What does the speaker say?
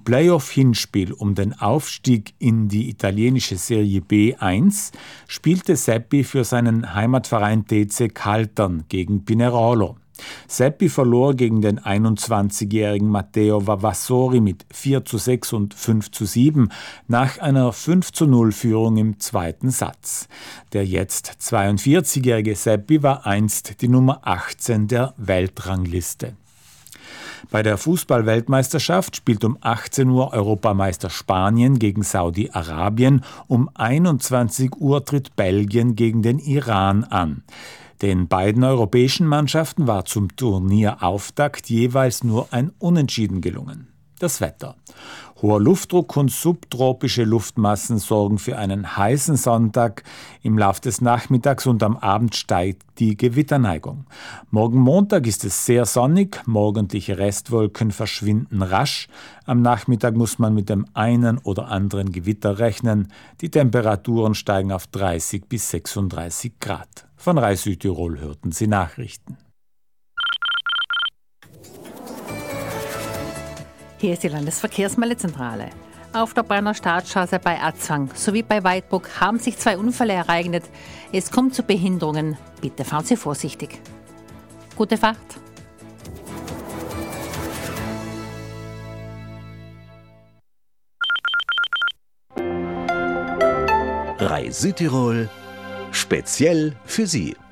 Playoff-Hinspiel um den Aufstieg in die italienische Serie B1 spielte Seppi für seinen Heimatverein TC Caltern gegen Pinerolo. Seppi verlor gegen den 21-jährigen Matteo Vavassori mit 4:6 und 5:7 nach einer 5:0-Führung im zweiten Satz. Der jetzt 42-jährige Seppi war einst die Nummer 18 der Weltrangliste. Bei der Fußball-Weltmeisterschaft spielt um 18 Uhr Europameister Spanien gegen Saudi-Arabien. Um 21 Uhr tritt Belgien gegen den Iran an. Den beiden europäischen Mannschaften war zum Turnierauftakt jeweils nur ein Unentschieden gelungen. Das Wetter. Hoher Luftdruck und subtropische Luftmassen sorgen für einen heißen Sonntag. Im Lauf des Nachmittags und am Abend steigt die Gewitterneigung. Morgen Montag ist es sehr sonnig, morgendliche Restwolken verschwinden rasch. Am Nachmittag muss man mit dem einen oder anderen Gewitter rechnen. Die Temperaturen steigen auf 30 bis 36 Grad. Von Rai Südtirol hörten Sie Nachrichten. Hier ist die Landesverkehrsmeldezentrale. Auf der Brenner Staatsstraße bei Atzwang sowie bei Weidbruck haben sich 2 Unfälle ereignet. Es kommt zu Behinderungen. Bitte fahren Sie vorsichtig. Gute Fahrt. Rai Südtirol, speziell für Sie.